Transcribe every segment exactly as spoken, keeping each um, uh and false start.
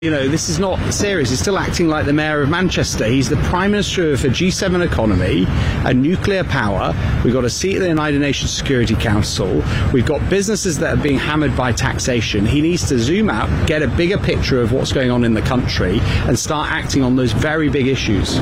You know, this is not serious. He's still acting like the mayor of Manchester. He's the prime minister of a G seven economy, a nuclear power. We've got a seat at the United Nations Security Council. We've got businesses that are being hammered by taxation. He needs to zoom out, get a bigger picture of what's going on in the country and start acting on those very big issues.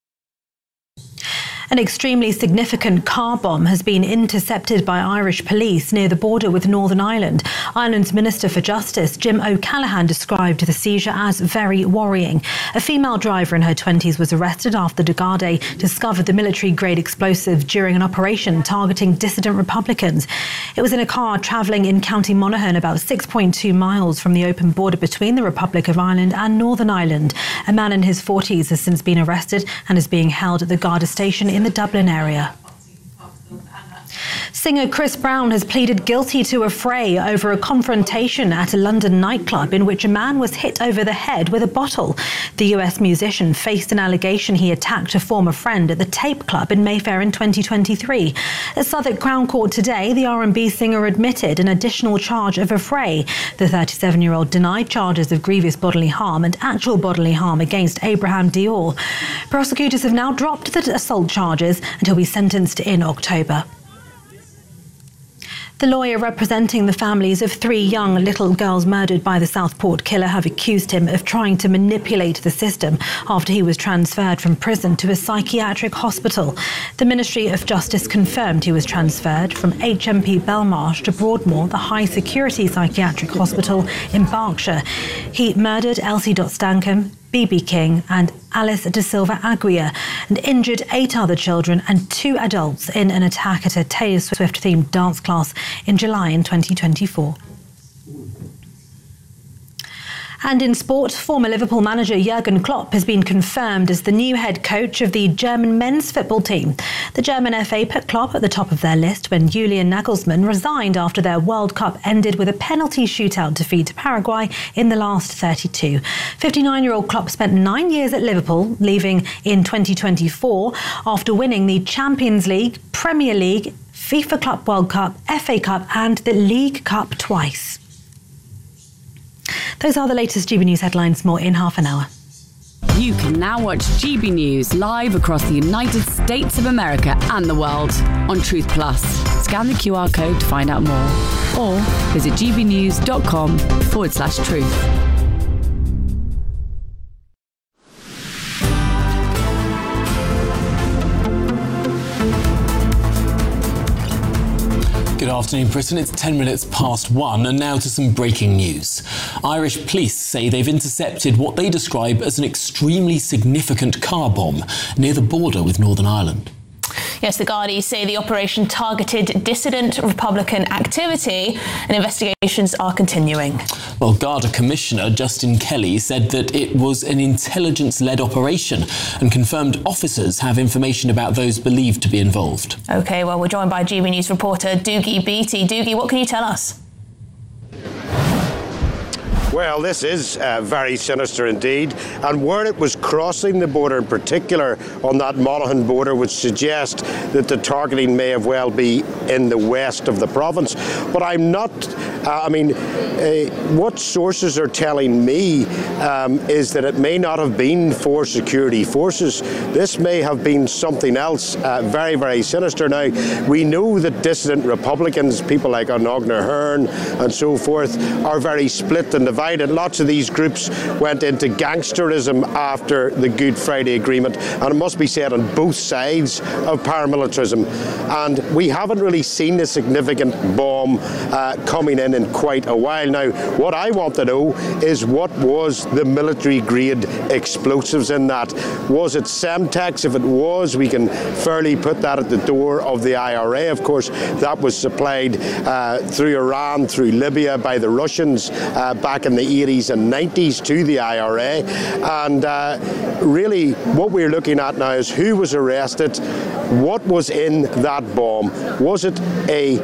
An extremely significant car bomb has been intercepted by Irish police near the border with Northern Ireland. Ireland's Minister for Justice, Jim O'Callaghan, described the seizure as very worrying. A female driver in her twenties was arrested after the Gardaí discovered the military-grade explosive during an operation targeting dissident Republicans. It was in a car travelling in County Monaghan, about six point two miles from the open border between the Republic of Ireland and Northern Ireland. A man in his forties has since been arrested and is being held at the Garda station in the Dublin area. Singer Chris Brown has pleaded guilty to a fray over a confrontation at a London nightclub in which a man was hit over the head with a bottle. The U S musician faced an allegation he attacked a former friend at the Tape Club in Mayfair in twenty twenty-three. At Southwark Crown Court today, the R and B singer admitted an additional charge of a fray. The thirty-seven-year-old denied charges of grievous bodily harm and actual bodily harm against Abraham Dior. Prosecutors have now dropped the assault charges and he'll be sentenced in October. The lawyer representing the families of three young little girls murdered by the Southport killer have accused him of trying to manipulate the system after he was transferred from prison to a psychiatric hospital. The Ministry of Justice confirmed he was transferred from H M P Belmarsh to Broadmoor, the high-security psychiatric hospital in Berkshire. He murdered Elsie Stankham, B B King and Alice De Silva Aguirre and injured eight other children and two adults in an attack at a Taylor Swift-themed dance class in July in twenty twenty-four. And in sport, former Liverpool manager Jurgen Klopp has been confirmed as the new head coach of the German men's football team. The German F A put Klopp at the top of their list when Julian Nagelsmann resigned after their World Cup ended with a penalty shootout defeat to Paraguay in the last thirty-two. fifty-nine-year-old Klopp spent nine years at Liverpool, leaving in twenty twenty-four after winning the Champions League, Premier League, FIFA Club World Cup, F A Cup and the League Cup twice. Those are the latest G B News headlines. More in half an hour. You can now watch G B News live across the United States of America and the world on Truth Plus. Scan the Q R code to find out more or visit gbnews.com forward slash truth. Good afternoon, Britain. It's ten minutes past one, and now to some breaking news. Irish police say they've intercepted what they describe as an extremely significant car bomb near the border with Northern Ireland. Yes, the Gardaí say the operation targeted dissident Republican activity and investigations are continuing. Well, Garda Commissioner Justin Kelly said that it was an intelligence-led operation and confirmed officers have information about those believed to be involved. OK, well, we're joined by G B News reporter Dougie Beattie. Dougie, what can you tell us? Well, this is uh, very sinister indeed, and where it was crossing the border in particular on that Monaghan border would suggest that the targeting may have well be in the west of the province. But I'm not, uh, I mean, uh, what sources are telling me um, is that it may not have been for security forces. This may have been something else uh, very, very sinister. Now, we know that dissident Republicans, people like Anogna Hearn and so forth, are very split and divided. Lots of these groups went into gangsterism after the Good Friday Agreement, and it must be said on both sides of paramilitarism. And we haven't really seen a significant bomb uh, coming in in quite a while. Now, what I want to know is what was the military-grade explosives in that? Was it Semtex? If it was, we can fairly put that at the door of the I R A. Of course, that was supplied uh, through Iran, through Libya, by the Russians uh, back in the eighties and nineties to the I R A. And uh, really what we're looking at now is who was arrested, what was in that bomb. Was it a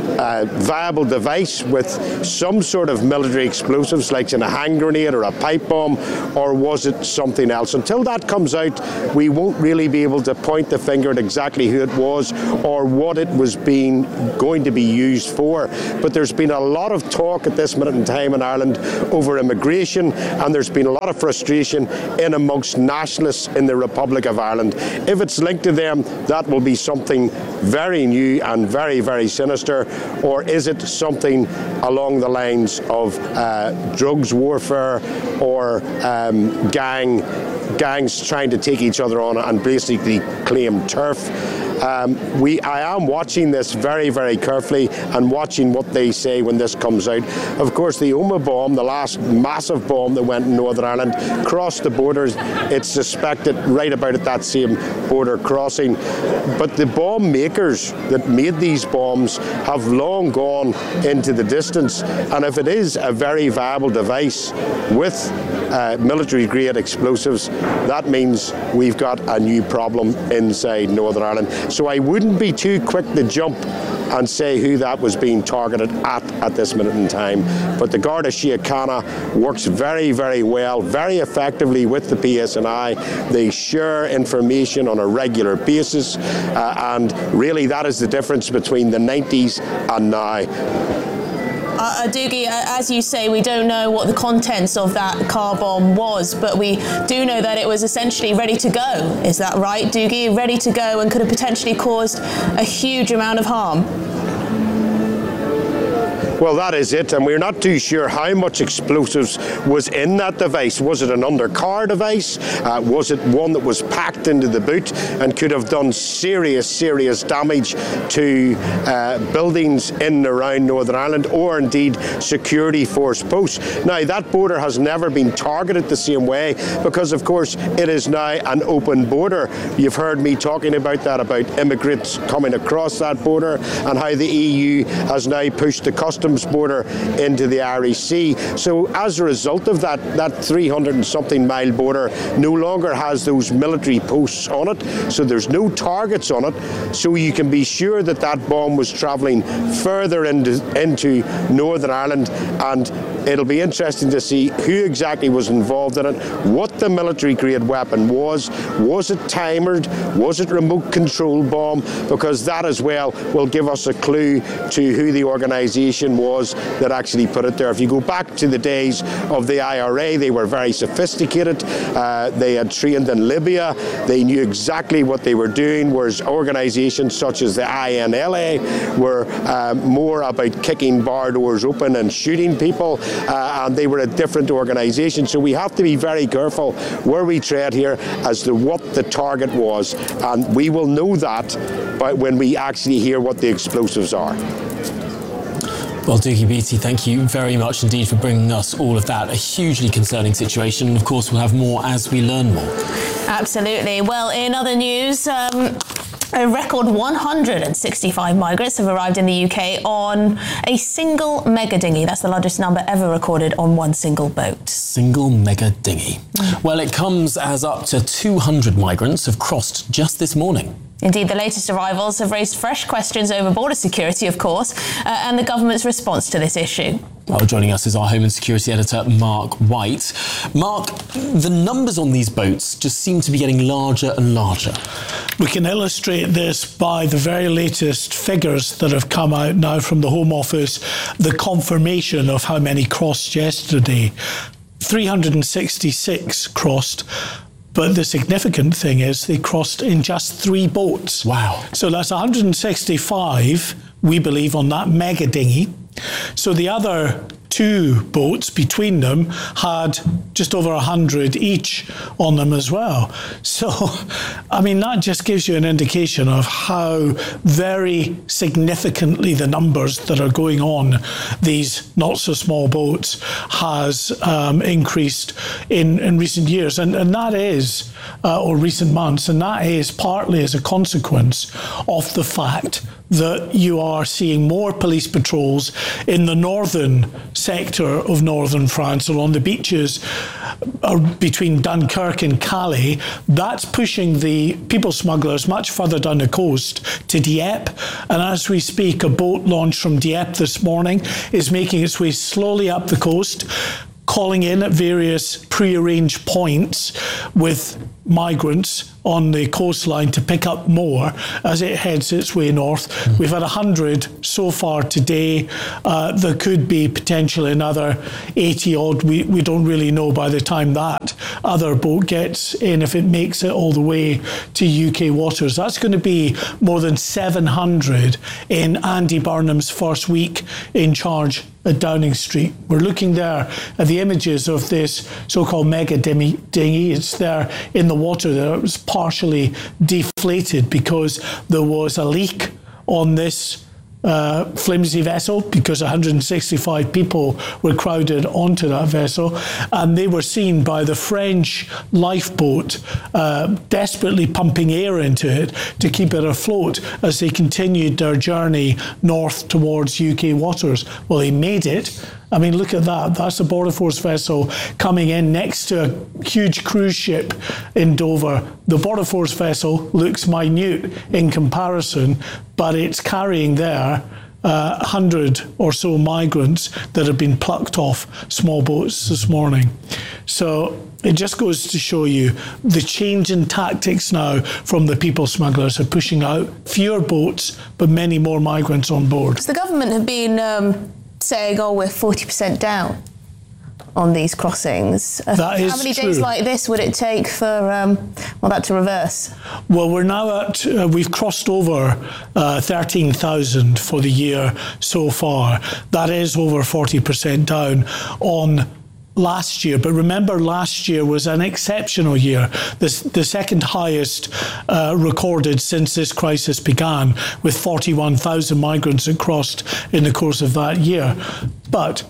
uh, viable device with some sort of military explosives, like in a hand grenade or a pipe bomb, or was it something else? Until that comes out, we won't really be able to point the finger at exactly who it was or what it was being going to be used for. But there's been a lot of talk at this minute in time in Ireland over immigration, and there's been a lot of frustration in amongst nationalists in the Republic of Ireland. If it's linked to them, that will be something very new and very, very sinister. Or is it something along the lines of uh, drugs warfare or um, gang gangs trying to take each other on and basically claim turf? Um, we, I am watching this very, very carefully and watching what they say when this comes out. Of course, the Oma bomb, the last massive bomb that went in Northern Ireland, crossed the borders. It's suspected right about at that same border crossing. But the bomb makers that made these bombs have long gone into the distance. And if it is a very viable device with uh, military-grade explosives, that means we've got a new problem inside Northern Ireland. So I wouldn't be too quick to jump and say who that was being targeted at at this minute in time. But the Garda Síochána works very, very well, very effectively with the P S N I. They share information on a regular basis, uh, and really that is the difference between the nineties and now. Uh, Dougie, uh, as you say, we don't know what the contents of that car bomb was, but we do know that it was essentially ready to go. Is that right, Dougie? Ready to go and could have potentially caused a huge amount of harm? Well, that is it, and we're not too sure how much explosives was in that device. Was it an undercar device? Uh, was it one that was packed into the boot and could have done serious, serious damage to uh, buildings in and around Northern Ireland, or indeed security force posts? Now, that border has never been targeted the same way because, of course, it is now an open border. You've heard me talking about that, about immigrants coming across that border and how the E U has now pushed the customs border into the Irish Sea. So as a result of that, that three hundred and something mile border no longer has those military posts on it, so there's no targets on it, so you can be sure that that bomb was travelling further into, into Northern Ireland, and it'll be interesting to see who exactly was involved in it, what the military grade weapon was, was it timed, was it remote control bomb, because that as well will give us a clue to who the organisation was that actually put it there. If you go back to the days of the I R A, they were very sophisticated. Uh, they had trained in Libya. They knew exactly what they were doing, whereas organisations such as the I N L A were uh, more about kicking bar doors open and shooting people, uh, and they were a different organisation. So we have to be very careful where we tread here as to what the target was, and we will know that by when we actually hear what the explosives are. Well, Dougie Beattie, thank you very much indeed for bringing us all of that. A hugely concerning situation, and of course we'll have more as we learn more. Absolutely. Well, in other news, um, a record one hundred sixty-five migrants have arrived in the U K on a single mega dinghy. That's the largest number ever recorded on one single boat. Single mega dinghy. Mm. Well, it comes as up to two hundred migrants have crossed just this morning. Indeed, the latest arrivals have raised fresh questions over border security, of course, uh, and the government's response to this issue. Well, joining us is our Home and Security Editor, Mark White. Mark, the numbers on these boats just seem to be getting larger and larger. We can illustrate this by the very latest figures that have come out now from the Home Office, the confirmation of how many crossed yesterday. three hundred sixty-six crossed. But the significant thing is they crossed in just three boats. Wow. So that's one hundred sixty-five, we believe, on that mega dinghy. So the other two boats between them had just over one hundred each on them as well. So, I mean, that just gives you an indication of how very significantly the numbers that are going on these not so small boats has um, increased in, in recent years. And, and that is, uh, or recent months, and that is partly as a consequence of the fact that you are seeing more police patrols in the northern sector of northern France, along the beaches uh, between Dunkirk and Calais, that's pushing the people smugglers much further down the coast to Dieppe. And as we speak, a boat launched from Dieppe this morning is making its way slowly up the coast, calling in at various pre-arranged points with migrants on the coastline to pick up more as it heads its way north. Mm. We've had one hundred so far today. Uh, there could be potentially another eighty odd. We, we don't really know by the time that other boat gets in, if it makes it all the way to U K waters. That's going to be more than seven hundred in Andy Burnham's first week in charge at Downing Street. We're looking there at the images of this so-called mega dinghy. It's there in the water there. It was partially deflated because there was a leak on this uh, flimsy vessel because one hundred sixty-five people were crowded onto that vessel, and they were seen by the French lifeboat uh, desperately pumping air into it to keep it afloat as they continued their journey north towards U K waters. Well, they made it. I mean, look at that. That's a Border Force vessel coming in next to a huge cruise ship in Dover. The Border Force vessel looks minute in comparison, but it's carrying there uh, one hundred or so migrants that have been plucked off small boats this morning. So it just goes to show you the change in tactics now from the people smugglers are pushing out fewer boats, but many more migrants on board. So the government have been um saying, oh, we're forty percent down on these crossings. That is How many true. days like this would it take for um, well, that to reverse? Well, we're now at, uh, we've crossed over uh, thirteen thousand for the year so far. That is over forty percent down on last year. But remember, last year was an exceptional year, the, the second highest uh, recorded since this crisis began, with forty-one thousand migrants that crossed in the course of that year. But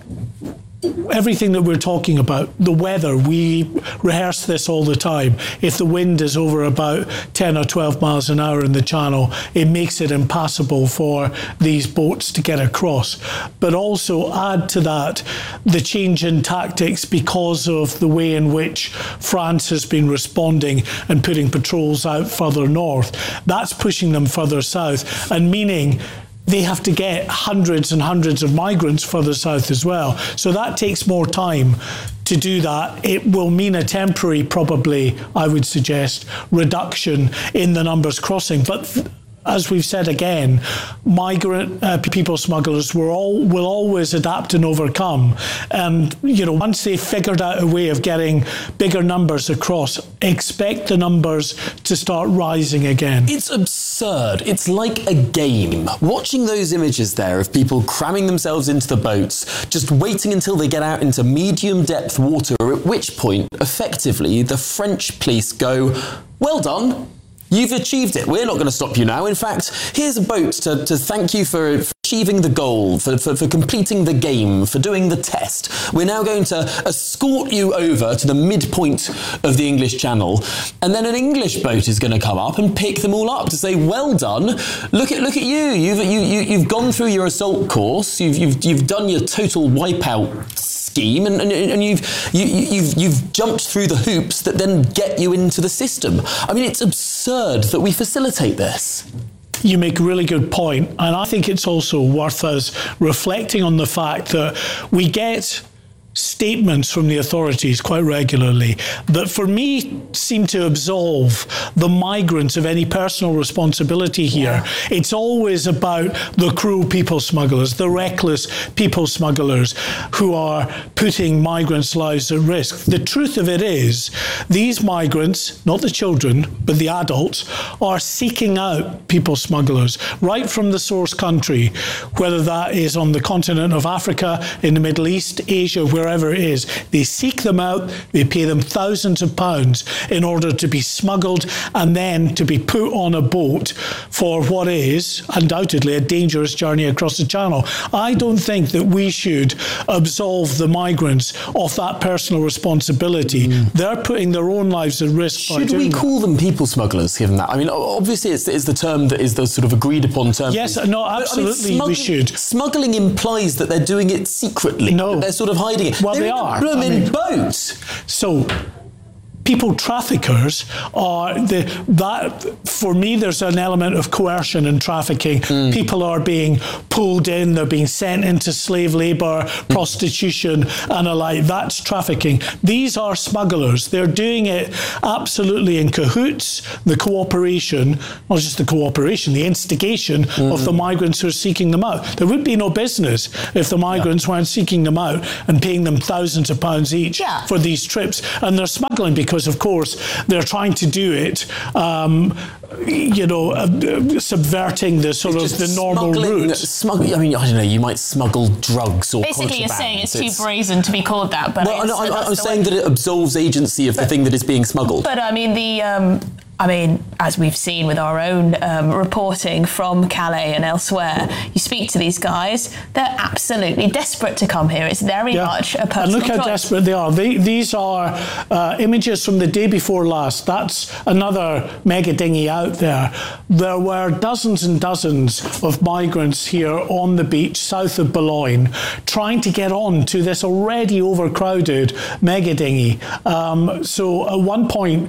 everything that we're talking about, the weather, we rehearse this all the time. If the wind is over about ten or twelve miles an hour in the channel, it makes it impassable for these boats to get across. But also add to that the change in tactics because of the way in which France has been responding and putting patrols out further north. That's pushing them further south, and meaning they have to get hundreds and hundreds of migrants further south as well. So that takes more time to do that. It will mean a temporary, probably, I would suggest, reduction in the numbers crossing. But th- as we've said again, migrant uh, people smugglers will, all, will always adapt and overcome. And, you know, once they've figured out a way of getting bigger numbers across, expect the numbers to start rising again. It's absurd. It's like a game. Watching those images there of people cramming themselves into the boats, just waiting until they get out into medium depth water, at which point, effectively, the French police go, well done. You've achieved it. We're not going to stop you now. In fact, here's a boat to, to thank you for, for achieving the goal, for, for, for completing the game, for doing the test. We're now going to escort you over to the midpoint of the English Channel, and then an English boat is going to come up and pick them all up to say, well done. Look at look at you. You've you, you, you've gone through your assault course. You've you've you've done your total wipeout scheme, and, and, and you've you, you've you've jumped through the hoops that then get you into the system. I mean, it's absurd that we facilitate this. You make a really good point, and I think it's also worth us reflecting on the fact that we get statements from the authorities quite regularly that, for me, seem to absolve the migrants of any personal responsibility here. It's always about the cruel people smugglers, the reckless people smugglers who are putting migrants' lives at risk. The truth of it is, these migrants, not the children, but the adults, are seeking out people smugglers right from the source country, whether that is on the continent of Africa, in the Middle East, Asia, where wherever it is. They seek them out, they pay them thousands of pounds in order to be smuggled and then to be put on a boat for what is undoubtedly a dangerous journey across the Channel. I don't think that we should absolve the migrants of that personal responsibility. Mm. They're putting their own lives at risk. Should we call them people smugglers, given that? I mean, obviously it's, it's the term that is the sort of agreed upon term. Yes, no, absolutely, I mean, we should. Smuggling implies that they're doing it secretly. No. They're sort of hiding it. Well, they're they in are. a blooming I mean, boat. So... people traffickers are the that for me there's an element of coercion and trafficking. Mm. People are being pulled in, they're being sent into slave labour, mm. prostitution and a like. That's trafficking. These are smugglers. They're doing it absolutely in cahoots. The cooperation, not just the cooperation, the instigation mm. of the migrants who are seeking them out. There would be no business if the migrants yeah. weren't seeking them out and paying them thousands of pounds each yeah. for these trips. And they're smuggling because Because, of course, they're trying to do it, um, you know, uh, subverting the sort it's of the normal route. Smuggling, I mean, I don't know, you might smuggle drugs or Basically, you're saying it's, it's too brazen to be called that. But well, no, I, I'm saying way. that it absolves agency of but, the thing that is being smuggled. But, I mean, the... Um, I mean, as we've seen with our own um, reporting from Calais and elsewhere, you speak to these guys, they're absolutely desperate to come here. It's very yeah. much a personal And look how choice. desperate they are. They, these are uh, images from the day before last. That's another mega dinghy out there. There were dozens and dozens of migrants here on the beach south of Boulogne trying to get on to this already overcrowded mega dinghy. Um, so at one point,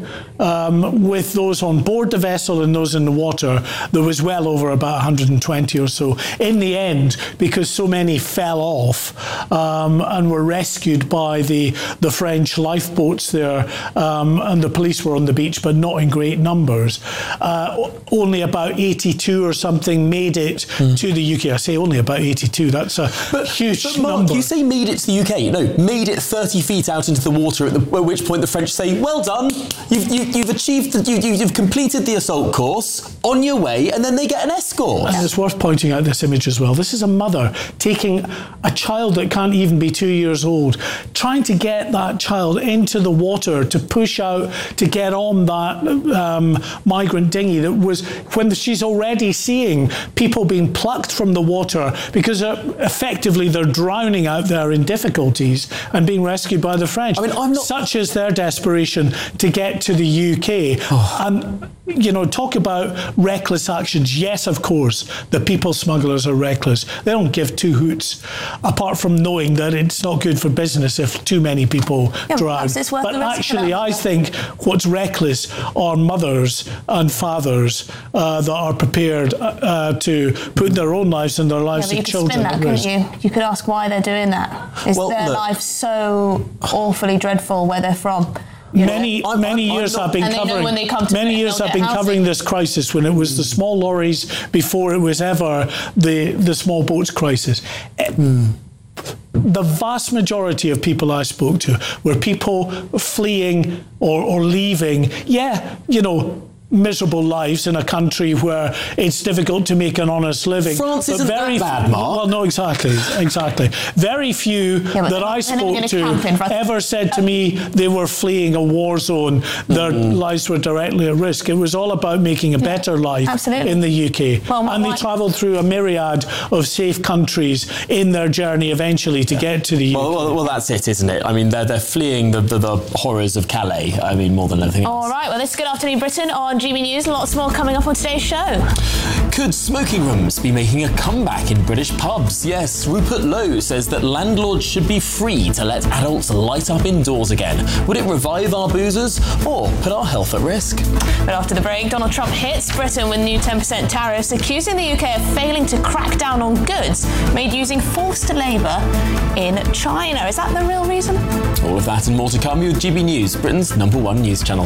um, with those on board the vessel and those in the water, there was well over about one hundred twenty or so. In the end, because so many fell off um, and were rescued by the, the French lifeboats there, um, and the police were on the beach, but not in great numbers. Uh, only about eighty-two or something made it mm. to the U K. I say only about eighty-two. That's a but, huge but Mark, number. You say made it to the U K. No, made it thirty feet out into the water, at, the, at which point the French say, well done, you've, you, you've achieved, the, you, you've completed the assault course, on your way, and then they get an escort. And it's worth pointing out this image as well. This is a mother taking a child that can't even be two years old, trying to get that child into the water to push out, to get on that um, migrant dinghy that was, when she's already seeing people being plucked from the water because uh, effectively they're drowning out there in difficulties and being rescued by the French. I mean, I'm not... Such is their desperation to get to the U K. Oh. And, you know, talk about reckless actions. Yes, of course, the people smugglers are reckless. They don't give two hoots, apart from knowing that it's not good for business if too many people yeah, drown. But actually, I think what's reckless are mothers and fathers uh, that are prepared uh, to put their own lives and their lives yeah, of children that, at risk. You? you could ask why they're doing that. Is well, their look, life so awfully dreadful where they're from? You many know, many I'm, years I'm not, I've been covering. Many years I've been housing. covering this crisis when it was the small lorries before it was ever the the small boats crisis. Mm. The vast majority of people I spoke to were people fleeing or, or leaving. Yeah, you know. Miserable lives in a country where it's difficult to make an honest living. France isn't very that bad, Mark. Well, no, exactly, exactly. Very few yeah, that I spoke to ever said to me they were fleeing a war zone. Their mm-hmm. lives were directly at risk. It was all about making a yeah, better life absolutely. in the U K. Well, and they travelled through a myriad of safe countries in their journey eventually to yeah. get to the U K. Well, well, well, that's it, isn't it? I mean, they're, they're fleeing the, the, the horrors of Calais, I mean, more than anything else. All right, well, this is Good Afternoon Britain on G B News. Lots more coming up on today's show. Could smoking rooms be making a comeback in British pubs? Yes, Rupert Lowe says that landlords should be free to let adults light up indoors again. Would it revive our boozers or put our health at risk? But after the break, Donald Trump hits Britain with new ten percent tariffs, accusing the U K of failing to crack down on goods made using forced labour in China. Is that the real reason? All of that and more to come with G B News, Britain's number one news channel.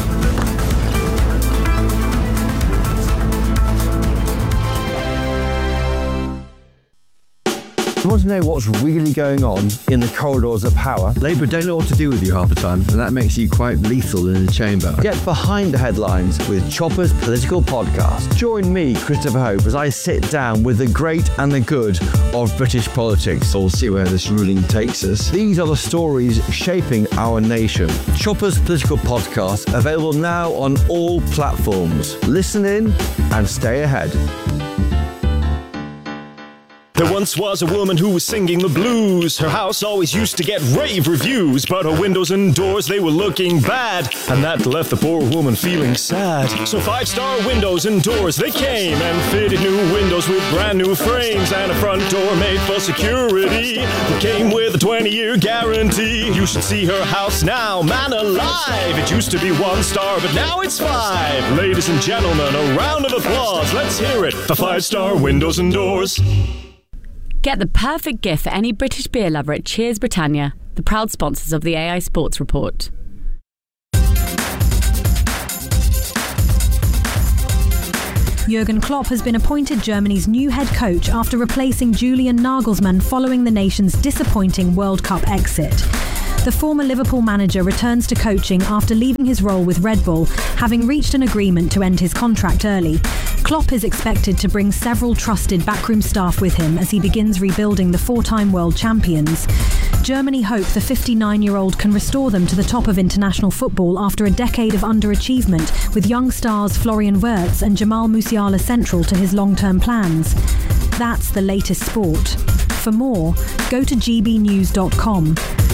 Want to know what's really going on in the corridors of power? Labour don't know what to do with you half the time, and that makes you quite lethal in the chamber. Get behind the headlines with Chopper's Political Podcast. Join me, Christopher Hope, as I sit down with the great and the good of British politics. We'll see where this ruling takes us. These are the stories shaping our nation. Chopper's Political Podcast, available now on all platforms. Listen in and stay ahead. There once was a woman who was singing the blues. Her house always used to get rave reviews, but her windows and doors, they were looking bad, and that left the poor woman feeling sad. So Five Star Windows and Doors, they came and fitted new windows with brand new frames and a front door made for security. It came with a twenty-year guarantee. You should see her house now, man alive. It used to be one star, but now it's five. Ladies and gentlemen, a round of applause. Let's hear it for Five Star Windows and Doors. Get the perfect gift for any British beer lover at Cheers Britannia, the proud sponsors of the A I Sports Report. Jurgen Klopp has been appointed Germany's new head coach after replacing Julian Nagelsmann following the nation's disappointing World Cup exit. The former Liverpool manager returns to coaching after leaving his role with Red Bull, having reached an agreement to end his contract early. Klopp is expected to bring several trusted backroom staff with him as he begins rebuilding the four-time world champions. Germany hope the fifty-nine-year-old can restore them to the top of international football after a decade of underachievement, with young stars Florian Wirtz and Jamal Musiala central to his long-term plans. That's the latest sport. For more, go to g b news dot com.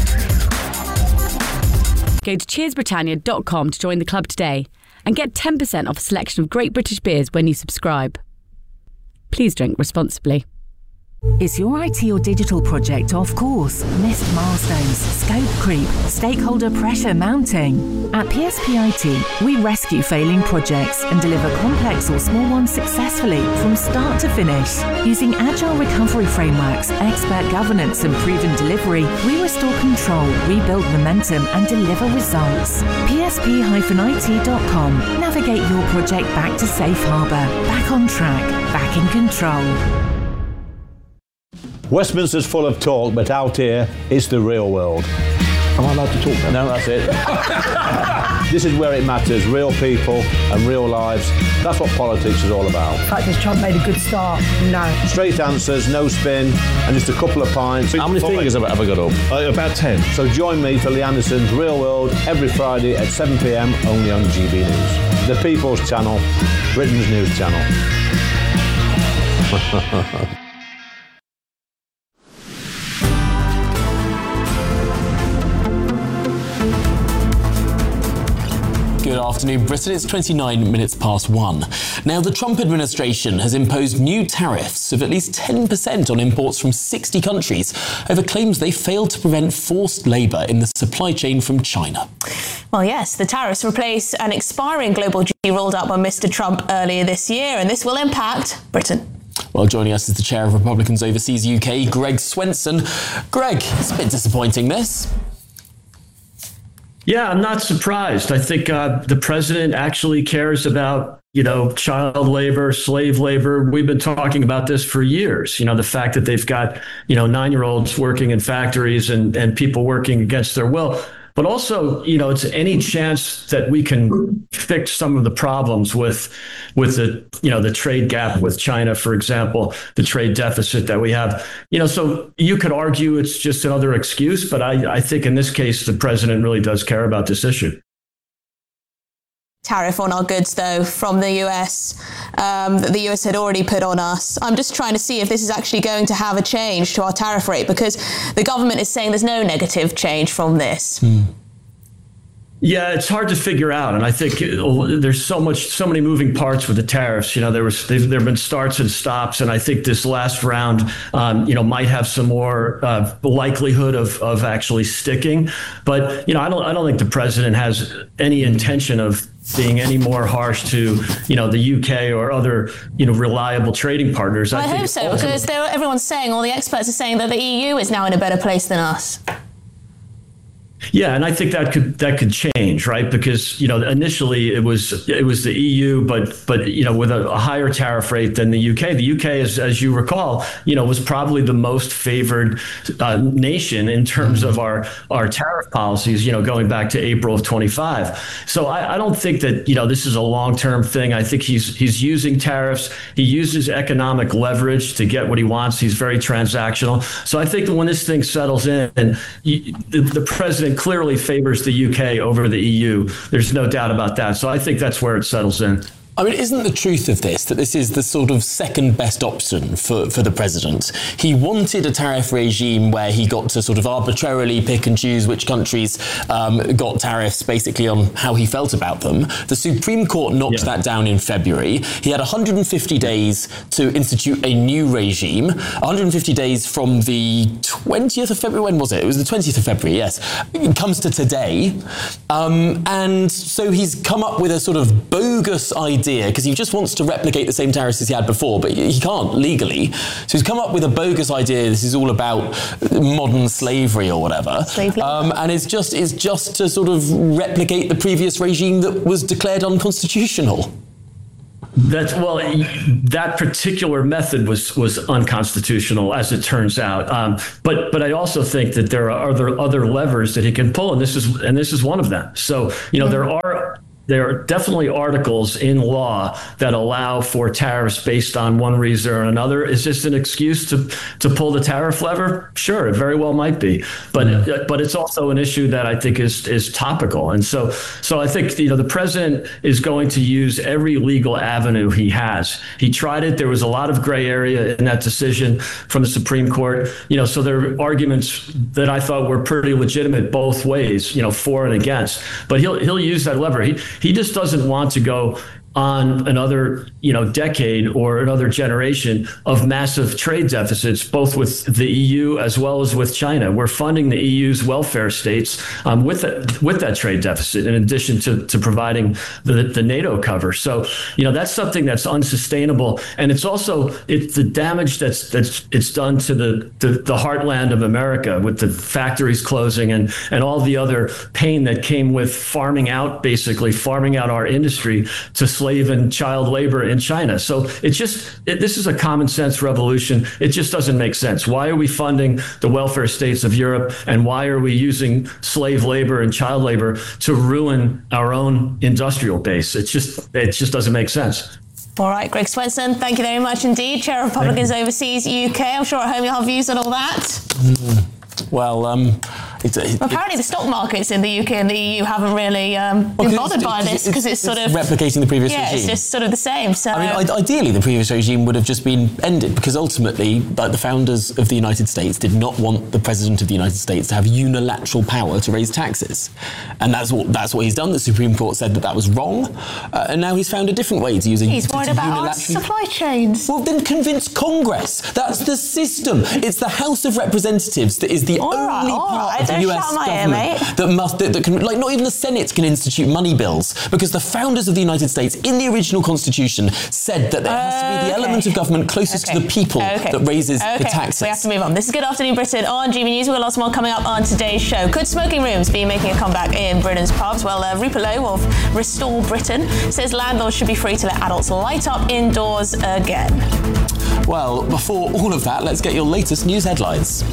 Go to cheers britannia dot com to join the club today and get ten percent off a selection of great British beers when you subscribe. Please drink responsibly. Is your I T or digital project off course? Missed milestones, scope creep, stakeholder pressure mounting? At P S P I T, we rescue failing projects and deliver complex or small ones successfully from start to finish. Using agile recovery frameworks, expert governance and proven delivery, we restore control, rebuild momentum and deliver results. P S P I T dot com. Navigate your project back to safe harbour, back on track, back in control. Westminster's full of talk, but out here, it's the real world. Am I allowed to talk then? No, that's it. This is where it matters, real people and real lives. That's what politics is all about. In fact, has Trump made a good start? No. Straight answers, no spin, and just a couple of pints. How many Five. fingers have I ever got up? Uh, about ten. So join me for Lee Anderson's Real World every Friday at seven p m only on G B News. The People's Channel, Britain's news channel. Good afternoon, Britain. It's twenty-nine minutes past one. Now, the Trump administration has imposed new tariffs of at least ten percent on imports from sixty countries over claims they failed to prevent forced labour in the supply chain from China. Well, yes, the tariffs replace an expiring global duty rolled out by Mister Trump earlier this year, and this will impact Britain. Well, joining us is the chair of Republicans Overseas U K, Greg Swenson. Greg, it's a bit disappointing, this. Yeah, I'm not surprised. I think uh, the president actually cares about, you know, child labor, slave labor. We've been talking about this for years. You know, the fact that they've got, you know, nine-year-olds working in factories and, and people working against their will. But also, you know, it's any chance that we can fix some of the problems with with the, you know, the trade gap with China, for example, the trade deficit that we have. You know, so you could argue it's just another excuse, but I, I think in this case, the president really does care about this issue. Tariff on our goods, though, from the U S um, that the U S had already put on us. I'm just trying to see if this is actually going to have a change to our tariff rate, because the government is saying there's no negative change from this. Hmm. Yeah, it's hard to figure out, and I think it, there's so much, so many moving parts with the tariffs. You know, there was there have been starts and stops, and I think this last round, um, you know, might have some more uh, likelihood of of actually sticking. But you know, I don't I don't think the president has any intention of being any more harsh to, you know, the U K or other, you know, reliable trading partners. Well, I, I hope think so, because everyone's saying, all the experts are saying that the E U is now in a better place than us. Yeah, and I think that could that could change, right? Because you know initially it was it was the E U, but but you know with a, a higher tariff rate than the U K. The U K, is, as you recall, you know was probably the most favored uh, nation in terms of our our tariff policies. You know, going back to April of twenty-five. So I, I don't think that you know this is a long term thing. I think he's he's using tariffs. He uses economic leverage to get what he wants. He's very transactional. So I think that when this thing settles in, and you, the, the president clearly favors the U K over the E U. There's no doubt about that. So I think that's where it settles in. I mean, isn't the truth of this that this is the sort of second best option for, for the president? He wanted a tariff regime where he got to sort of arbitrarily pick and choose which countries um, got tariffs basically on how he felt about them. The Supreme Court knocked yeah. that down in February. He had one hundred fifty days to institute a new regime. one hundred fifty days from the twentieth of February. When was it? It was the twentieth of February, yes. It comes to today. Um, and so he's come up with a sort of bogus idea because he just wants to replicate the same tariffs as he had before, but he can't legally. So he's come up with a bogus idea. This is all about modern slavery or whatever. Slave labor. Um, and it's just, it's just to sort of replicate the previous regime that was declared unconstitutional. That's well, that particular method was was unconstitutional, as it turns out. Um, but but I also think that there are other other levers that he can pull, and this is and this is one of them. So you know, there are. There are definitely articles in law that allow for tariffs based on one reason or another. Is this an excuse to to pull the tariff lever? Sure, it very well might be, but yeah. but it's also an issue that I think is is topical. And so so I think you know the president is going to use every legal avenue he has. He tried it. There was a lot of gray area in that decision from the Supreme Court. You know, so there are arguments that I thought were pretty legitimate both ways. You know, for and against. But he'll he'll use that lever. He, He just doesn't want to go on another, you know, decade or another generation of massive trade deficits, both with the E U as well as with China. We're funding the E U's welfare states um, with that, with that trade deficit, in addition to, to providing the, the NATO cover. So, you know, that's something that's unsustainable, and it's also it's the damage that's that's it's done to the, the the heartland of America with the factories closing and and all the other pain that came with farming out, basically farming out our industry to slave and child labor in China. So it's just, it, this is a common sense revolution. It just doesn't make sense. Why are we funding the welfare states of Europe? And why are we using slave labor and child labor to ruin our own industrial base? It's just, it just doesn't make sense. All right, Greg Swenson, thank you very much indeed. Chair of Republicans Overseas U K. I'm sure at home you'll have views on all that. Mm. Well, um, it's, it, well, apparently the stock markets in the U K and the E U haven't really um, been bothered it's, by it's, this because it's, it's sort of replicating the previous yeah, regime. it's just sort of the same. So, I mean, ideally, the previous regime would have just been ended because ultimately, like the founders of the United States did not want the president of the United States to have unilateral power to raise taxes, and that's what that's what he's done. The Supreme Court said that that was wrong, uh, and now he's found a different way to use a. He's worried about our supply chains. Well, then convince Congress. That's the system. It's the House of Representatives that is the all only right, part right. of the U S government ear, that must that, that can like not even the Senate can institute money bills because the founders of the United States in the original Constitution said that there has to be the okay. element of government closest okay. to the people okay. that raises okay. the taxes. We have to move on. This is Good Afternoon Britain on G B News. We've got lots more coming up on today's show. Could smoking rooms be making a comeback in Britain's pubs? Well, uh, Rupert Lowe of Restore Britain says landlords should be free to let adults light up indoors again. Well, before all of that, let's get your latest news headlines.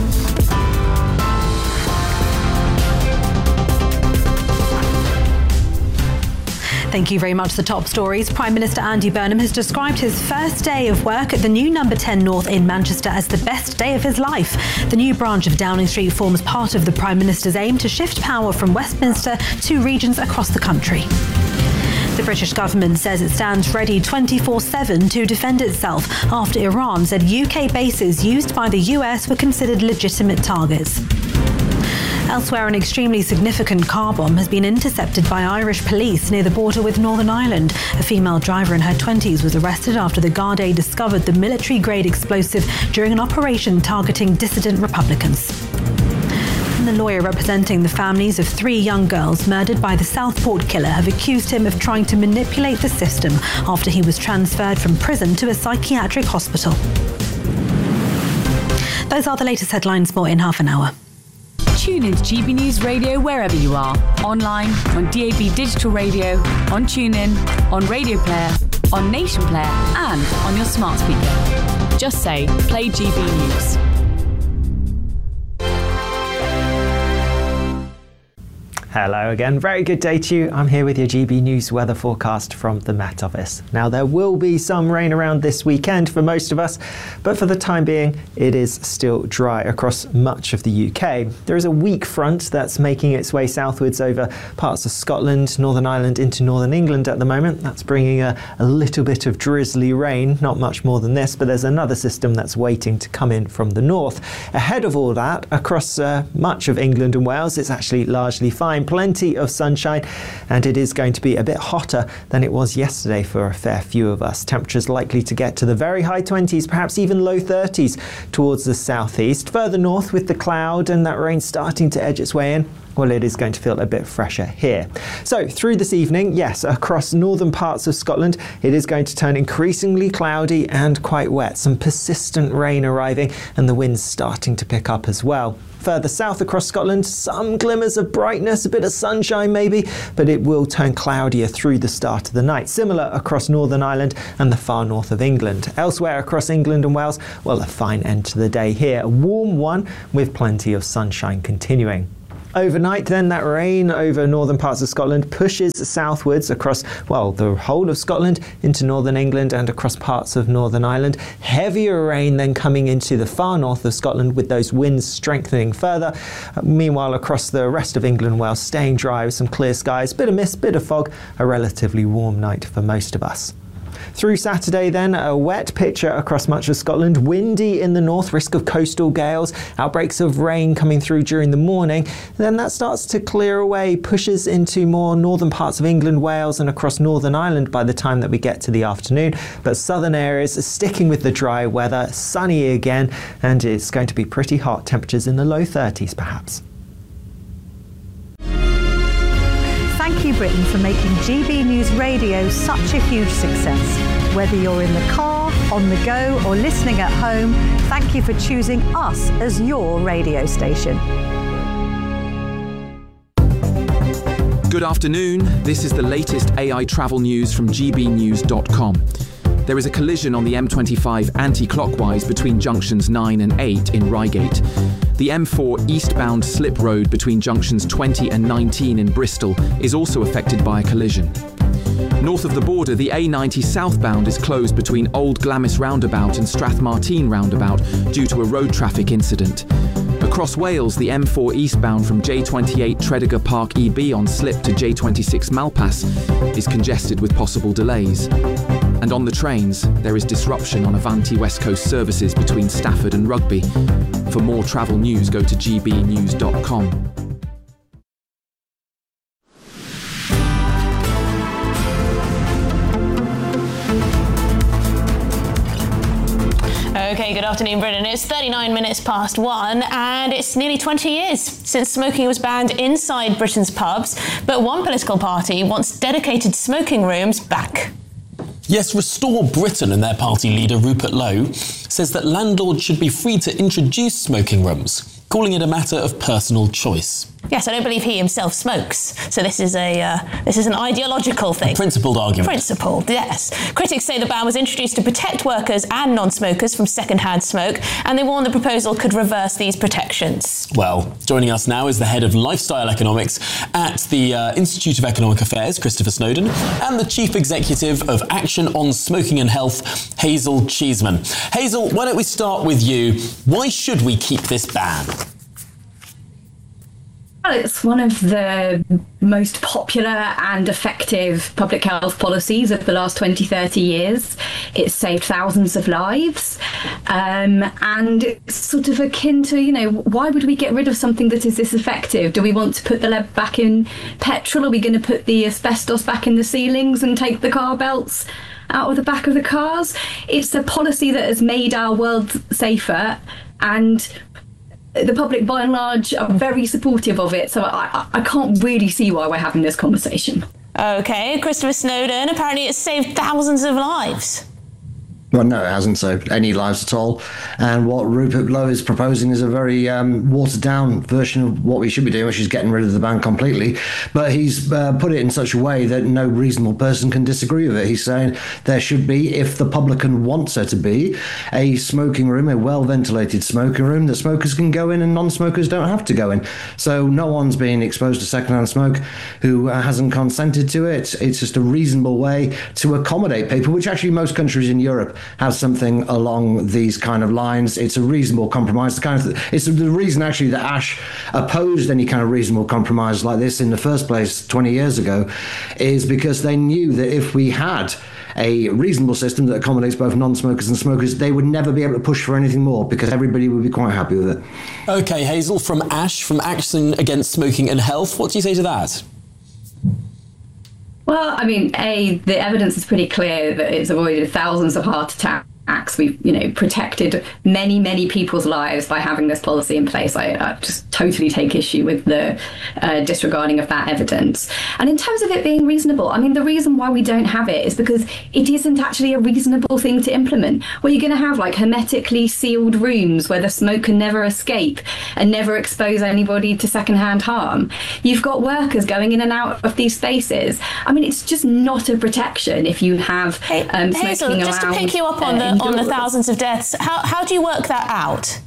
Thank you very much. The top stories. Prime Minister Andy Burnham has described his first day of work at the new Number ten North in Manchester as the best day of his life. The new branch of Downing Street forms part of the Prime Minister's aim to shift power from Westminster to regions across the country. The British government says it stands ready twenty-four seven to defend itself after Iran said U K bases used by the U S were considered legitimate targets. Elsewhere, an extremely significant car bomb has been intercepted by Irish police near the border with Northern Ireland. A female driver in her twenties was arrested after the Gardaí discovered the military-grade explosive during an operation targeting dissident Republicans. And the lawyer representing the families of three young girls murdered by the Southport killer have accused him of trying to manipulate the system after he was transferred from prison to a psychiatric hospital. Those are the latest headlines. More in half an hour. tune into G B News Radio wherever you are. Online, on D A B Digital Radio, on TuneIn, on Radio Player, on Nation Player, and on your smart speaker. Just say, play G B News. Hello again, very good day to you. I'm here with your G B News weather forecast from the Met Office. Now there will be some rain around this weekend for most of us, but for the time being it is still dry across much of the U K. There is a weak front that's making its way southwards over parts of Scotland, Northern Ireland into Northern England at the moment. That's bringing a, a little bit of drizzly rain, not much more than this, but there's another system that's waiting to come in from the north. Ahead of all that, across uh, much of England and Wales, it's actually largely fine. Plenty of sunshine, and it is going to be a bit hotter than it was yesterday for a fair few of us. Temperatures likely to get to the very high twenties, perhaps even low thirties towards the southeast. Further north, with the cloud and that rain starting to edge its way in, well, it is going to feel a bit fresher here. So through this evening, yes, across northern parts of Scotland, it is going to turn increasingly cloudy and quite wet. Some persistent rain arriving and the winds starting to pick up as well. Further south across Scotland, some glimmers of brightness, a bit of sunshine maybe, but it will turn cloudier through the start of the night. Similar across Northern Ireland and the far north of England. Elsewhere across England and Wales, well, a fine end to the day here. A warm one with plenty of sunshine continuing. Overnight then, that rain over northern parts of Scotland pushes southwards across, well, the whole of Scotland into northern England and across parts of Northern Ireland. Heavier rain then coming into the far north of Scotland with those winds strengthening further. Uh, meanwhile, across the rest of England and Wales, staying dry with some clear skies, bit of mist, bit of fog, a relatively warm night for most of us. Through Saturday then, a wet picture across much of Scotland, windy in the north, risk of coastal gales, outbreaks of rain coming through during the morning. Then that starts to clear away, pushes into more northern parts of England, Wales and across Northern Ireland by the time that we get to the afternoon. But southern areas are sticking with the dry weather, sunny again, and it's going to be pretty hot, temperatures in the low thirties perhaps. Thank you, Britain, for making G B News Radio such a huge success. Whether you're in the car, on the go, or listening at home, thank you for choosing us as your radio station. Good afternoon. This is the latest A I travel news from G B news dot com. There is a collision on the M twenty-five anti-clockwise between junctions nine and eight in Reigate. The M four eastbound slip road between junctions twenty and nineteen in Bristol is also affected by a collision. North of the border, the A ninety southbound is closed between Old Glamis roundabout and Strathmartine roundabout due to a road traffic incident. Across Wales, the M four eastbound from J twenty-eight Tredegar Park E B on slip to J twenty-six Malpass is congested with possible delays. And on the trains, there is disruption on Avanti West Coast services between Stafford and Rugby. For more travel news, go to G B news dot com. Okay, good afternoon, Britain. It's thirty-nine minutes past one, and it's nearly twenty years since smoking was banned inside Britain's pubs. But one political party wants dedicated smoking rooms back. Yes, Restore Britain and their party leader, Rupert Lowe, says that landlords should be free to introduce smoking rooms, calling it a matter of personal choice. Yes, I don't believe he himself smokes, so this is a uh, this is an ideological thing. A principled argument. Principled, yes. Critics say the ban was introduced to protect workers and non-smokers from second-hand smoke, and they warn the proposal could reverse these protections. Well, joining us now is the head of lifestyle economics at the uh, Institute of Economic Affairs, Christopher Snowdon, and the chief executive of Action on Smoking and Health, Hazel Cheeseman. Hazel, why don't we start with you? Why should we keep this ban? Well, it's one of the most popular and effective public health policies of the last twenty, thirty years. It's saved thousands of lives. Um, and it's sort of akin to, you know, why would we get rid of something that is this effective? Do we want to put the lead back in petrol? Are we going to put the asbestos back in the ceilings and take the car belts out of the back of the cars? It's a policy that has made our world safer, and the public, by and large, are very supportive of it, so I, I can't really see why we're having this conversation. Okay, Christopher Snowdon, apparently it's saved thousands of lives. Well, no, it hasn't saved any lives at all. And what Rupert Lowe is proposing is a very um, watered-down version of what we should be doing, which is getting rid of the ban completely. But he's uh, put it in such a way that no reasonable person can disagree with it. He's saying there should be, if the publican wants there to be, a smoking room, a well-ventilated smoking room that smokers can go in and non-smokers don't have to go in. So no one's being exposed to second-hand smoke who uh, hasn't consented to it. It's just a reasonable way to accommodate people, which actually most countries in Europe have something along these kind of lines. It's a reasonable compromise. The kind of it's the reason actually that Ash opposed any kind of reasonable compromise like this in the first place twenty years ago, is because they knew that if we had a reasonable system that accommodates both non-smokers and smokers, they would never be able to push for anything more because everybody would be quite happy with it. Okay, Hazel, from Ash, from Action Against Smoking and Health, what do you say to that? Well, I mean, A, the evidence is pretty clear that it's avoided thousands of heart attacks. We've, you know, protected many, many people's lives by having this policy in place. I, I just totally take issue with the uh, disregarding of that evidence. And in terms of it being reasonable, I mean, the reason why we don't have it is because it isn't actually a reasonable thing to implement. Well, you're going to have like hermetically sealed rooms where the smoke can never escape and never expose anybody to secondhand harm. You've got workers going in and out of these spaces. I mean, it's just not a protection if you have um, smoking Hazel, around. just to pick you up on the uh, on the thousands of deaths, how how do you work that out?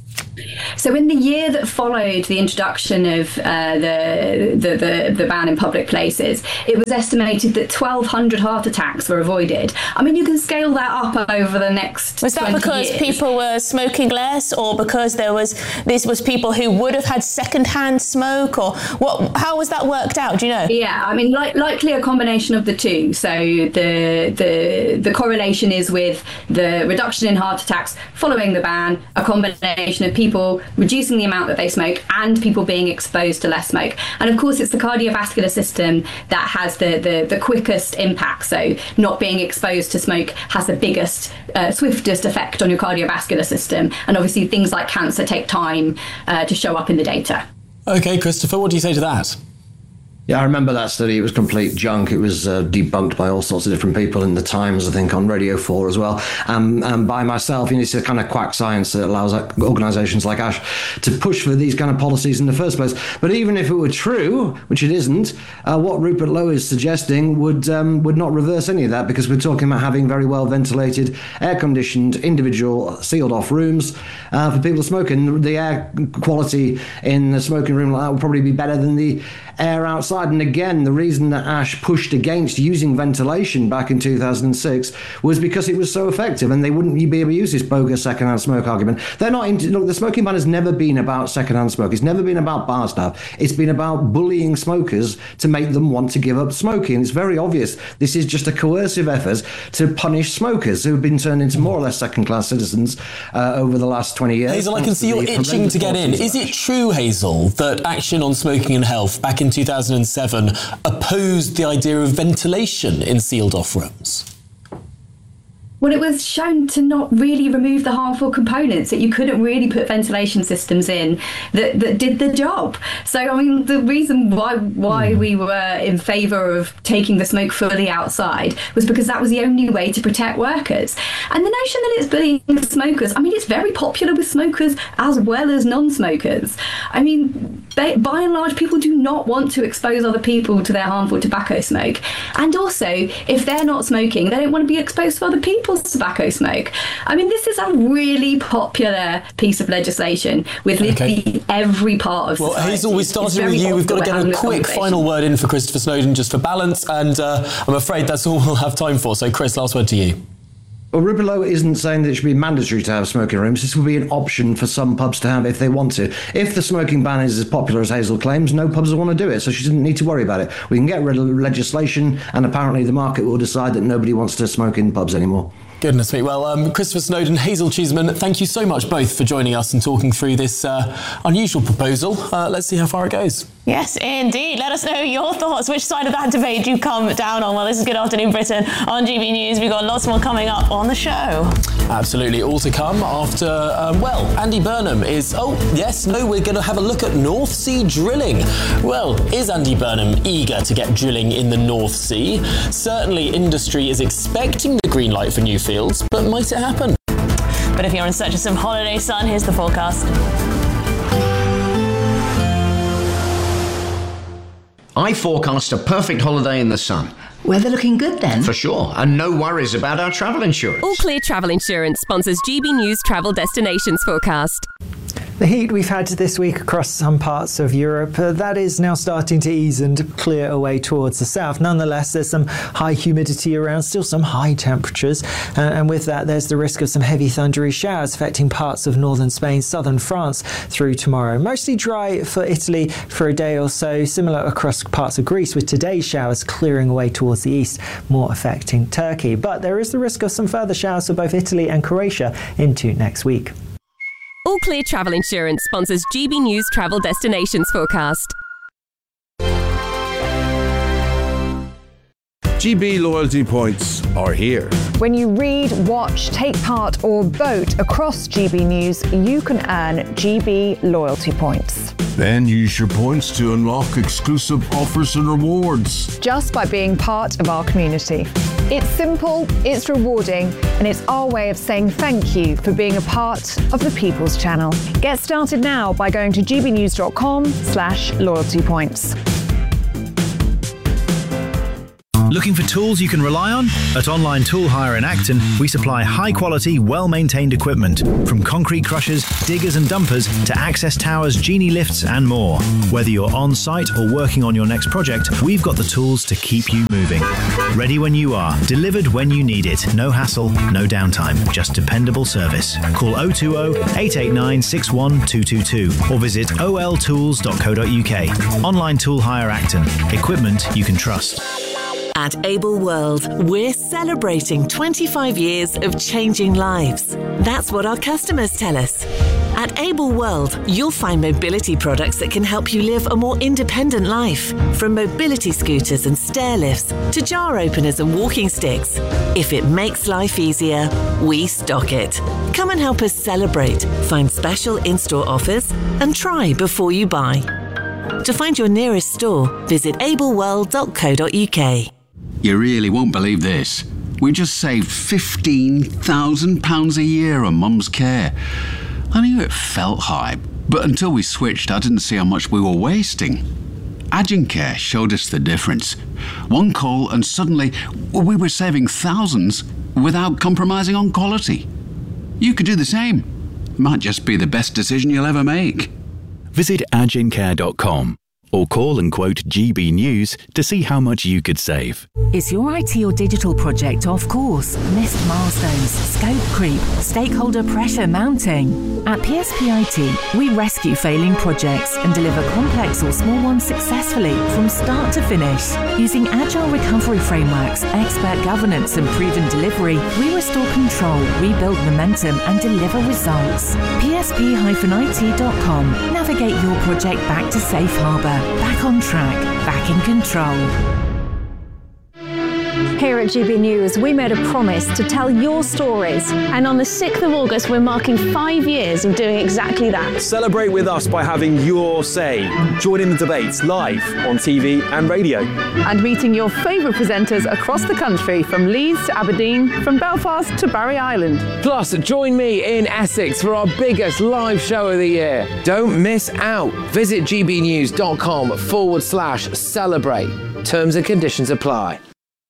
So in the year that followed the introduction of uh, the, the, the, the ban in public places, it was estimated that twelve hundred heart attacks were avoided. I mean, you can scale that up over the next Was that because years. people were smoking less, or because there was this was people who would have had secondhand smoke, or what? How was that worked out? Do you know? Yeah, I mean, li- likely a combination of the two. So the the the correlation is with the reduction in heart attacks following the ban, a combination of people reducing the amount that they smoke and people being exposed to less smoke. And of course, it's the cardiovascular system that has the the, the quickest impact. So not being exposed to smoke has the biggest, uh, swiftest effect on your cardiovascular system. And obviously, things like cancer take time uh, to show up in the data. Okay, Christopher, what do you say to that? Yeah, I remember that study. It was complete junk. It was uh, debunked by all sorts of different people in the Times, I think, on Radio four as well. Um, and by myself, you know, it's a kind of quack science that allows organisations like Ash to push for these kind of policies in the first place. But even if it were true, which it isn't, uh, what Rupert Lowe is suggesting would um, would not reverse any of that, because we're talking about having very well ventilated, air-conditioned, individual, sealed-off rooms uh, for people to smoke in. The air quality in the smoking room like that would probably be better than the air outside. And again, the reason that Ash pushed against using ventilation back in two thousand six was because it was so effective, and they wouldn't be able to use this bogus secondhand smoke argument. They're not into, look, the smoking ban has never been about secondhand smoke. It's never been about bar staff. It's been about bullying smokers to make them want to give up smoking. It's very obvious this is just a coercive effort to punish smokers who have been turned into more or less second-class citizens uh, over the last twenty years. Hazel, I can see you're itching to get in. Is it true, Hazel, that Action on Smoking and Health back in two thousand seven opposed the idea of ventilation in sealed-off rooms? Well, it was shown to not really remove the harmful components, that you couldn't really put ventilation systems in that, that did the job. So, I mean, the reason why why we were in favour of taking the smoke fully outside was because that was the only way to protect workers. And the notion that it's bullying smokers, I mean, it's very popular with smokers as well as non-smokers. I mean, they, by and large, people do not want to expose other people to their harmful tobacco smoke. And also, if they're not smoking, they don't want to be exposed to other people's tobacco smoke. I mean, this is a really popular piece of legislation with literally okay. every part of well, society. Well, Hazel, we started with you. We've got to get a quick final word in for Christopher Snowdon just for balance, and uh, I'm afraid that's all we'll have time for. So, Chris, last word to you. Well, Rupert Lowe isn't saying that it should be mandatory to have smoking rooms. This will be an option for some pubs to have if they want to. If the smoking ban is as popular as Hazel claims, no pubs will want to do it, so she doesn't need to worry about it. We can get rid of legislation, and apparently the market will decide that nobody wants to smoke in pubs anymore. Goodness me. Well, um, Christopher Snowdon, Hazel Cheeseman, thank you so much both for joining us and talking through this uh, unusual proposal. Uh, let's see how far it goes. Yes, indeed. Let us know your thoughts. Which side of that debate do you come down on? Well, this is Good Afternoon Britain on G B News. We've got lots more coming up on the show. Absolutely. All to come after, um, well, Andy Burnham is, oh, yes, no, we're going to have a look at North Sea drilling. Well, is Andy Burnham eager to get drilling in the North Sea? Certainly, industry is expecting the green light for new fields, but might it happen? But if you're in search of some holiday sun, here's the forecast. I forecast a perfect holiday in the sun. Weather looking good then? For sure, and no worries about our travel insurance. All Clear Travel Insurance sponsors G B News Travel Destinations Forecast. The heat we've had this week across some parts of Europe, uh, that is now starting to ease and clear away towards the south. Nonetheless, there's some high humidity around, still some high temperatures. Uh, and with that, there's the risk of some heavy thundery showers affecting parts of northern Spain, southern France through tomorrow. Mostly dry for Italy for a day or so, similar across parts of Greece, with today's showers clearing away towards the east, more affecting Turkey. But there is the risk of some further showers for both Italy and Croatia into next week. All Clear Travel Insurance sponsors G B News Travel Destinations Forecast. G B loyalty points are here. When you read, watch, take part or vote across G B News, you can earn G B loyalty points. Then use your points to unlock exclusive offers and rewards. Just by being part of our community. It's simple, it's rewarding, and it's our way of saying thank you for being a part of the People's Channel. Get started now by going to gbnews.com slash loyalty points. Looking for tools you can rely on? At Online Tool Hire in Acton, we supply high-quality, well-maintained equipment, from concrete crushers, diggers and dumpers to access towers, genie lifts and more. Whether you're on-site or working on your next project, we've got the tools to keep you moving. Ready when you are, delivered when you need it. No hassle, no downtime, just dependable service. Call oh two oh, eight eight nine, six one two two two or visit o l tools dot co dot u k. Online Tool Hire Acton. Equipment you can trust. At Able World, we're celebrating twenty-five years of changing lives. That's what our customers tell us. At Able World, you'll find mobility products that can help you live a more independent life. From mobility scooters and stair lifts to jar openers and walking sticks. If it makes life easier, we stock it. Come and help us celebrate, find special in-store offers, and try before you buy. To find your nearest store, visit able world dot co dot u k. You really won't believe this. We just saved fifteen thousand pounds a year on Mum's care. I knew it felt high, but until we switched, I didn't see how much we were wasting. Agencare showed us the difference. One call and suddenly we were saving thousands without compromising on quality. You could do the same. Might just be the best decision you'll ever make. Visit agencare dot com or call and quote G B News to see how much you could save. Is your I T or digital project off course? Missed milestones, scope creep, stakeholder pressure mounting? At P S P I T, we rescue failing projects and deliver complex or small ones successfully from start to finish. Using agile recovery frameworks, expert governance and proven delivery, we restore control, rebuild momentum and deliver results. P S P I T dot com. Navigate your project back to safe harbour. Back on track, back in control. Here at G B News, we made a promise to tell your stories. And on the sixth of August, we're marking five years of doing exactly that. Celebrate with us by having your say. Join in the debates live on T V and radio. And meeting your favourite presenters across the country, from Leeds to Aberdeen, from Belfast to Barry Island. Plus, join me in Essex for our biggest live show of the year. Don't miss out. Visit gbnews.com forward slash celebrate. Terms and conditions apply.